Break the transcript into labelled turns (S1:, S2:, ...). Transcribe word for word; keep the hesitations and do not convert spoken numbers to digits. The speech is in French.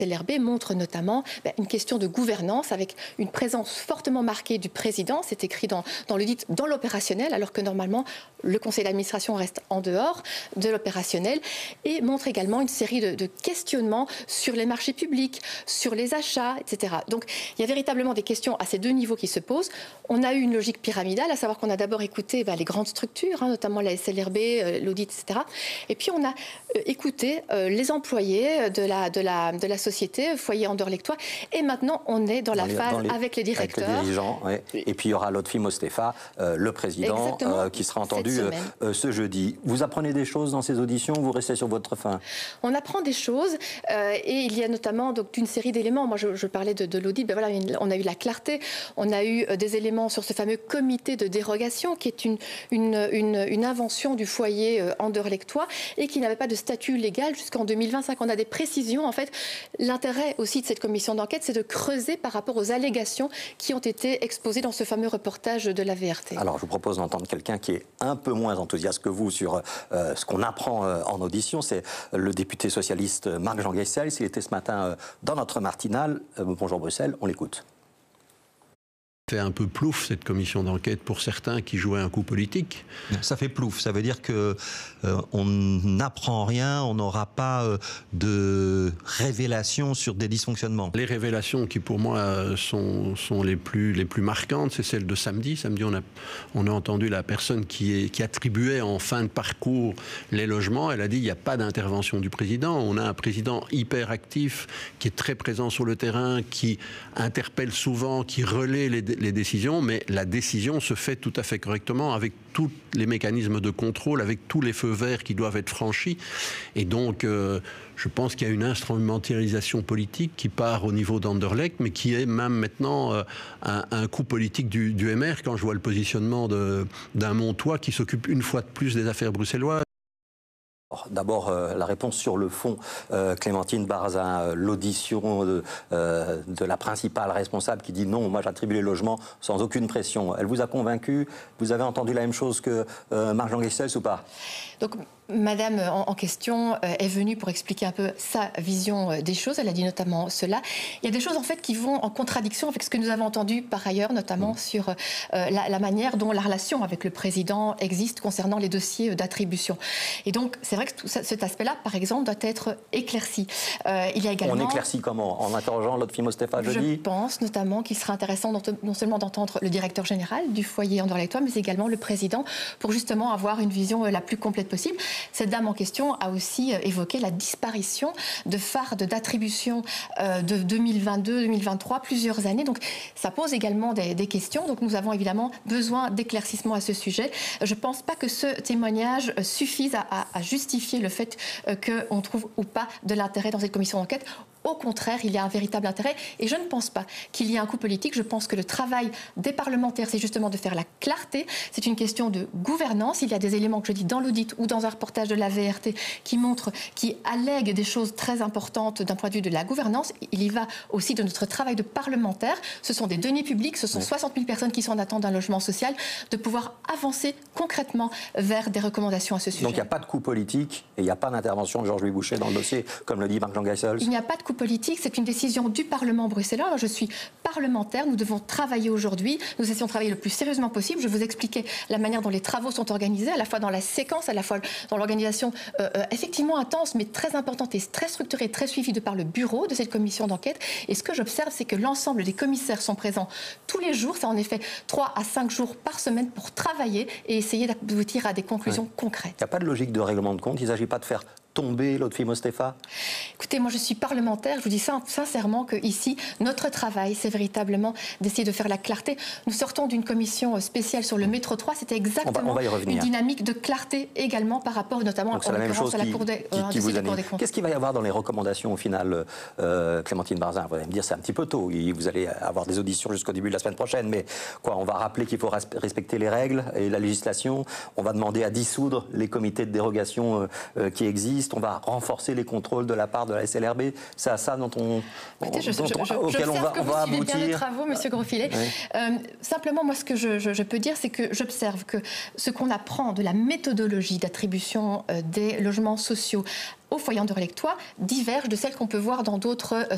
S1: L R B montre notamment ben, une question de gouvernance avec une présence fortement marquée du président, c'est écrit dans, dans le dit, dans l'opérationnel, alors que normalement le conseil d'administration reste en dehors de l'opérationnel, et montre également une série de, de questionnements sur les marchés publics, sur les achats, et cetera. Donc il y a véritablement des questions à ces deux niveaux qui se posent. On a eu une logique pyramidale, à savoir qu'on a d'abord écouté ben, les grandes structures, hein, notamment la S L R B, euh, l'audit, et cetera. Et puis on a euh, écouté euh, les employés de la, de la, de la société société, foyer anderlechtois, et maintenant on est dans, dans la les, phase dans les, avec les directeurs.
S2: Avec les dirigeants, ouais. Et puis il y aura Lotfi Mostefa, euh, le président, euh, qui sera entendu euh, euh, ce jeudi. Vous apprenez des choses dans ces auditions, vous restez sur votre faim?
S1: On apprend des choses, euh, et il y a notamment donc, une série d'éléments. Moi je, je parlais de, de l'audit, ben voilà, on a eu la clarté, on a eu des éléments sur ce fameux comité de dérogation, qui est une, une, une, une invention du foyer euh, anderlechtois, et qui n'avait pas de statut légal jusqu'en deux mille vingt-cinq. On a des précisions, en fait. L'intérêt aussi de cette commission d'enquête, c'est de creuser par rapport aux allégations qui ont été exposées dans ce fameux reportage de la V R T.
S2: Alors, je vous propose d'entendre quelqu'un qui est un peu moins enthousiaste que vous sur euh, ce qu'on apprend euh, en audition. C'est le député socialiste Marc-Jean Guessels. Il était ce matin euh, dans notre matinale. Euh, bonjour Bruxelles, on l'écoute.
S3: C'est un peu plouf, cette commission d'enquête, pour certains qui jouaient un coup politique.
S4: Ça fait plouf, ça veut dire que euh, on n'apprend rien, on n'aura pas euh, de révélations sur des dysfonctionnements.
S3: Les révélations qui, pour moi, sont, sont les, plus, les plus marquantes, c'est celle de samedi. Samedi, on a, on a entendu la personne qui, est, qui attribuait en fin de parcours les logements. Elle a dit qu'il n'y a pas d'intervention du président. On a un président hyper actif, qui est très présent sur le terrain, qui interpelle souvent, qui relaie les les décisions, mais la décision se fait tout à fait correctement avec tous les mécanismes de contrôle, avec tous les feux verts qui doivent être franchis. Et donc, euh, je pense qu'il y a une instrumentalisation politique qui part au niveau d'Anderlecht, mais qui est même maintenant euh, un, un coup politique du, du M R, quand je vois le positionnement d'un Montois qui s'occupe une fois de plus des affaires bruxelloises.
S2: D'abord, euh, la réponse sur le fond, euh, Clémentine Barzin, euh, l'audition de, euh, de la principale responsable qui dit non, moi j'attribue les logements sans aucune pression. Elle vous a convaincu? Vous avez entendu la même chose que euh, Marc-Jean Guessels ou pas?
S1: Donc, Madame en, en question euh, est venue pour expliquer un peu sa vision euh, des choses. Elle a dit notamment cela. Il y a des choses en fait qui vont en contradiction avec ce que nous avons entendu par ailleurs, notamment mmh. sur euh, la, la manière dont la relation avec le président existe concernant les dossiers d'attribution. Et donc, c'est vrai que tout ça, cet aspect-là, par exemple, doit être éclairci. Euh, il y a également...
S2: On éclaircit comment? En interrogeant Lotfi Mostefa jeudi?
S1: Je pense notamment qu'il serait intéressant non seulement d'entendre le directeur général du foyer anderlechtois, mais également le président, pour justement avoir une vision la plus complète possible. Cette dame en question a aussi évoqué la disparition de fardes d'attribution euh, de deux mille vingt-deux deux mille vingt-trois, plusieurs années. Donc ça pose également des, des questions. Donc nous avons évidemment besoin d'éclaircissement à ce sujet. Je ne pense pas que ce témoignage suffise à, à, à justifier le fait euh, qu'on trouve ou pas de l'intérêt dans cette commission d'enquête. Au contraire, il y a un véritable intérêt. Et je ne pense pas qu'il y ait un coup politique. Je pense que le travail des parlementaires, c'est justement de faire la clarté. C'est une question de gouvernance. Il y a des éléments que je dis dans l'audit ou dans un reportage de la V R T qui montrent, qui allèguent des choses très importantes d'un point de vue de la gouvernance. Il y va aussi de notre travail de parlementaire. Ce sont des deniers publics, ce sont oui. soixante mille personnes qui sont en attente d'un logement social, de pouvoir avancer concrètement vers des recommandations à ce sujet.
S2: Donc il n'y a pas de coup politique et il n'y a pas d'intervention de Georges-Louis Bouchet dans le dossier, comme le dit Marc-Jean Guessels?
S1: Il n'y a pas de coup politique, c'est une décision du Parlement bruxellois. Alors, je suis parlementaire, nous devons travailler aujourd'hui, nous essayons de travailler le plus sérieusement possible. Je vous expliquais la manière dont les travaux sont organisés, à la fois dans la séquence, à la fois dans l'organisation euh, euh, effectivement intense, mais très importante et très structurée, très suivie de par le bureau de cette commission d'enquête. Et ce que j'observe, c'est que l'ensemble des commissaires sont présents tous les jours. C'est en effet trois à cinq jours par semaine pour travailler et essayer d'aboutir à des conclusions ouais. concrètes.
S2: Il n'y a pas de logique de règlement de compte, il ne s'agit pas de faire tomber Lotfi Mostefa?
S1: Écoutez, moi je suis parlementaire, je vous dis ça sincèrement que ici, notre travail, c'est véritablement d'essayer de faire la clarté. Nous sortons d'une commission spéciale sur le métro trois, c'était exactement on va, on va une dynamique de clarté également par rapport notamment
S2: Donc, en l'occurrence à la Cour des, euh, qui, qui
S1: de
S2: Cour des comptes. Qu'est-ce qu'il va y avoir dans les recommandations au final, euh, Clémentine Barzin? Vous allez me dire c'est un petit peu tôt, vous allez avoir des auditions jusqu'au début de la semaine prochaine, mais quoi, on va rappeler qu'il faut respecter les règles et la législation, on va demander à dissoudre les comités de dérogation euh, qui existent, on va renforcer les contrôles de la part de la S L R B. C'est à ça dont on,
S1: Écoutez, je,
S2: dont
S1: je, je,
S2: on auquel on va,
S1: que
S2: on
S1: vous
S2: va
S1: suivez
S2: aboutir.
S1: Bien les travaux, Monsieur Grosfilet. Oui. Euh, simplement, moi, ce que je, je, je peux dire, c'est que j'observe que ce qu'on apprend de la méthodologie d'attribution euh, des logements sociaux au foyer anderlechtois diverge de celle qu'on peut voir dans d'autres